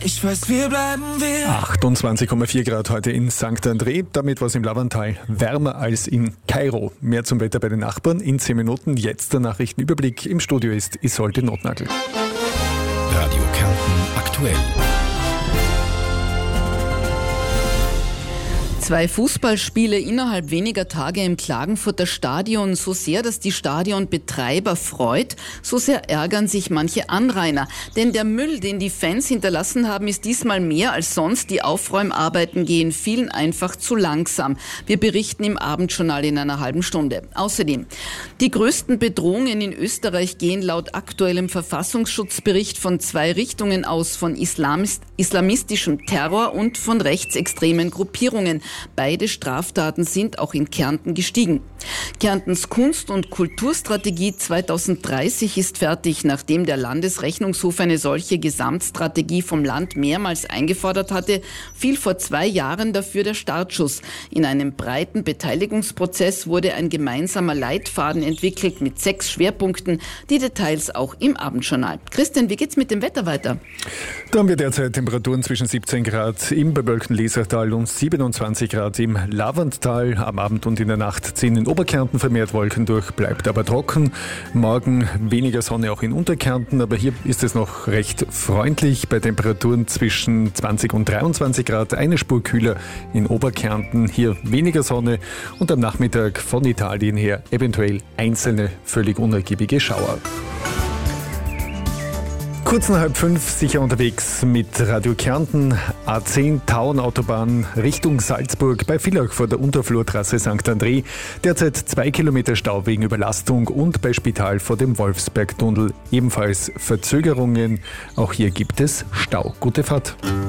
Ich weiß, wir bleiben wir. 28,4 Grad heute in St. André. Damit war es im Lavanttal wärmer als in Kairo. Mehr zum Wetter bei den Nachbarn in 10 Minuten. Jetzt der Nachrichtenüberblick. Im Studio ist Isolde Notnagel. Radio Kärnten aktuell. 2 Fußballspiele innerhalb weniger Tage im Klagenfurter Stadion. So sehr das die Stadionbetreiber freut, so sehr ärgern sich manche Anrainer. Denn der Müll, den die Fans hinterlassen haben, ist diesmal mehr als sonst. Die Aufräumarbeiten gehen vielen einfach zu langsam. Wir berichten im Abendjournal in einer halben Stunde. Außerdem, die größten Bedrohungen in Österreich gehen laut aktuellem Verfassungsschutzbericht von 2 Richtungen aus, von islamistischem Terror und von rechtsextremen Gruppierungen. Beide Straftaten sind auch in Kärnten gestiegen. Kärntens Kunst- und Kulturstrategie 2030 ist fertig, nachdem der Landesrechnungshof eine solche Gesamtstrategie vom Land mehrmals eingefordert hatte, fiel vor 2 Jahren dafür der Startschuss. In einem breiten Beteiligungsprozess wurde ein gemeinsamer Leitfaden entwickelt mit 6 Schwerpunkten. Die Details auch im Abendjournal. Christian, wie geht's mit dem Wetter weiter? Da haben wir derzeit Temperaturen zwischen 17 Grad im bewölkten Lesertal und 27 Grad im Lavanttal. Am Abend und in der Nacht ziehen in Oberkärnten vermehrt Wolken durch, bleibt aber trocken. Morgen weniger Sonne auch in Unterkärnten, aber hier ist es noch recht freundlich bei Temperaturen zwischen 20 und 23 Grad. Eine Spur kühler in Oberkärnten, hier weniger Sonne und am Nachmittag von Italien her eventuell einzelne völlig unergiebige Schauer. Kurz nach 4:30 sicher unterwegs mit Radio Kärnten, A10 Tauern-Autobahn Richtung Salzburg bei Villach vor der Unterflurtrasse St. André. Derzeit 2 Kilometer Stau wegen Überlastung und bei Spital vor dem Wolfsbergtunnel ebenfalls Verzögerungen. Auch hier gibt es Stau. Gute Fahrt.